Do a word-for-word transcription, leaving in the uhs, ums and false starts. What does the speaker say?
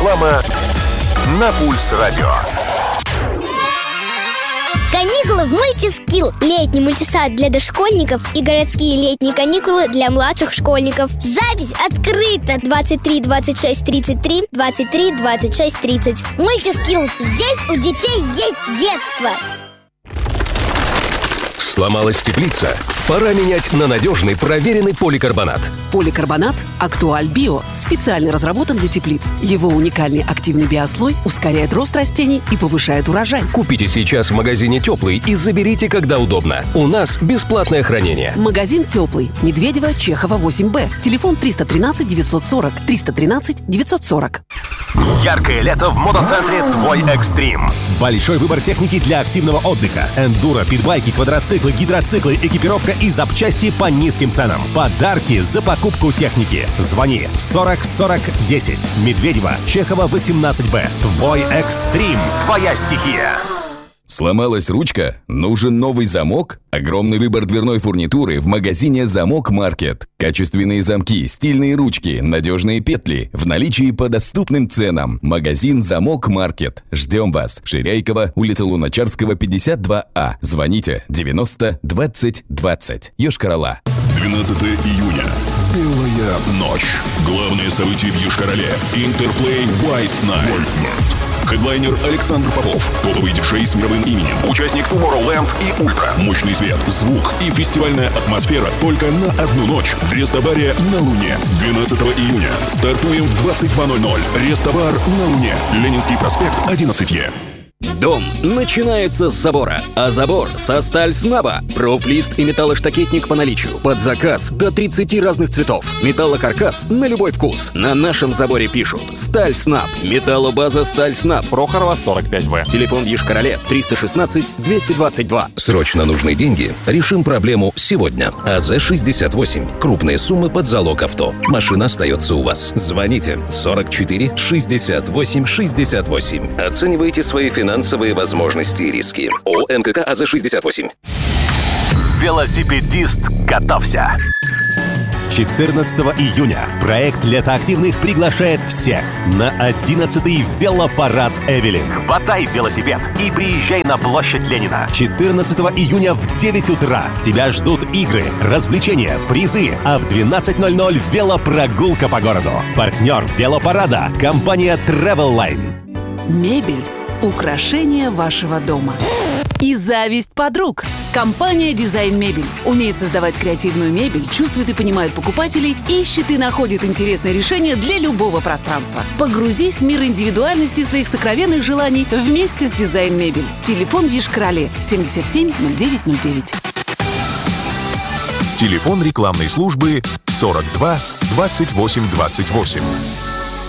Реклама на Пульс Радио. Каникулы в Мультискилл. Летний мультисад для дошкольников и городские летние каникулы для младших школьников. Запись открыта. двадцать три двадцать шесть тридцать три, двадцать три двадцать шесть тридцать. Мультискилл. Здесь у детей есть детство. Сломалась теплица? Пора менять на надежный, проверенный поликарбонат. Поликарбонат Актуаль Био специально разработан для теплиц. Его уникальный активный биослой ускоряет рост растений и повышает урожай. Купите сейчас в магазине «Теплый» и заберите, когда удобно. У нас бесплатное хранение. Магазин «Теплый». Медведева, Чехова, восемь Б. Телефон триста тринадцать девятьсот сорок, триста тринадцать девятьсот сорок. Яркое лето в мотоцентре «Твой Экстрим». Большой выбор техники для активного отдыха. Эндуро, питбайки, квадроциклы, гидроциклы, экипировка и запчасти по низким ценам. Подарки за покупку техники. Звони сорок сорок десять. Медведева, Чехова, восемнадцать Б. Твой Экстрим. Твоя стихия. Сломалась ручка? Нужен новый замок? Огромный выбор дверной фурнитуры в магазине «Замок Маркет». Качественные замки, стильные ручки, надежные петли в наличии по доступным ценам. Магазин «Замок Маркет». Ждем вас. Ширяйкова, улица Луначарского, пятьдесят два А. Звоните девяносто двадцать двадцать. Йошкар-Ола. двенадцатого июня. Белая ночь. Главное событие в Йошкар-Оле. Интерплей White Night. Хедлайнер Александр Попов, топовый диджей с мировым именем, участник Tomorrowland и Ультра. Мощный свет, звук и фестивальная атмосфера только на одну ночь в Рестобаре на Луне. двенадцатого июня. Стартуем в двадцать два ноль ноль. Рестобар на Луне. Ленинский проспект, одиннадцать Е. Дом начинается с забора, а забор со Стальснаба. Профлист и металлоштакетник по наличию. Под заказ до тридцати разных цветов. Металлокаркас на любой вкус. На нашем заборе пишут Стальснаб. Металлобаза Стальснаб. Прохорова, сорок пять В. Телефон в Йошкар-Оле триста шестнадцать двести двадцать два. Срочно нужны деньги? Решим проблему сегодня. АЗ шестьдесят восемь. Крупные суммы под залог авто. Машина остается у вас. Звоните сорок четыре шестьдесят восемь шестьдесят восемь. Оценивайте свои финансовые возможности и риски. ООО МКК АЗ шестьдесят восемь. Велосипедист готовься. четырнадцатого июня проект «Летоактивных» приглашает всех на одиннадцатый велопарад «Эвелинг». Хватай велосипед и приезжай на площадь Ленина. четырнадцатого июня в девять утра тебя ждут игры, развлечения, призы, а в двенадцать ноль ноль велопрогулка по городу. Партнер велопарада – компания Travelline. Мебель. Украшение вашего дома. И зависть подруг. Компания «Дизайн Мебель» умеет создавать креативную мебель, чувствует и понимает покупателей, ищет и находит интересные решения для любого пространства. Погрузись в мир индивидуальности своих сокровенных желаний вместе с «Дизайн Мебель». Телефон в Йошкар-Оле семьдесят семь ноль девять ноль девять. Телефон рекламной службы сорок два двадцать восемь двадцать восемь.